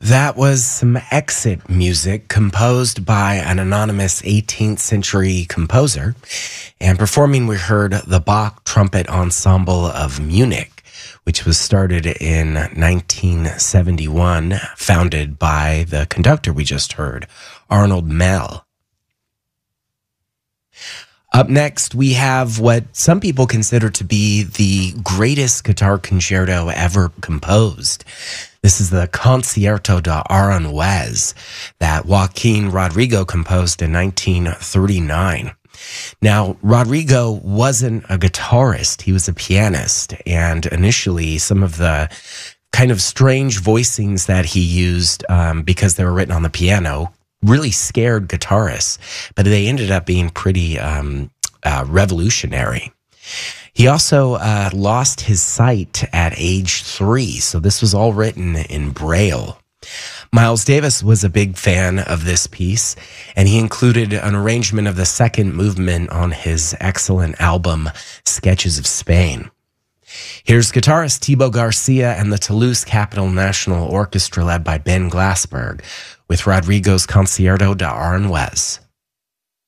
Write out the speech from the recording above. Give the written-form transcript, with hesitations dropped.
That was some exit music composed by an anonymous 18th century composer. And performing, we heard the Bach Trumpet Ensemble of Munich, which was started in 1971, founded by the conductor we just heard, Arnold Mell. Up next, we have what some people consider to be the greatest guitar concerto ever composed. This is the Concierto de Aranjuez that Joaquin Rodrigo composed in 1939. Now, Rodrigo wasn't a guitarist, he was a pianist, and initially some of the kind of strange voicings that he used, because they were written on the piano, really scared guitarists, but they ended up being pretty revolutionary. He also lost his sight at age 3, so this was all written in Braille. Miles Davis was a big fan of this piece, and he included an arrangement of the second movement on his excellent album, Sketches of Spain. Here's guitarist Thibaut Garcia and the Toulouse Capitol National Orchestra led by Ben Glassberg with Rodrigo's Concierto de Aranjuez.